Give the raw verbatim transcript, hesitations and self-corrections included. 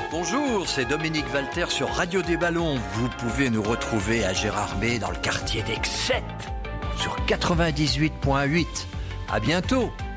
Bonjour, c'est Dominique Walter sur Radio des Ballons. Vous pouvez nous retrouver à Gérardmer dans le quartier d'Excette sur quatre-vingt-dix-huit point huit. À bientôt.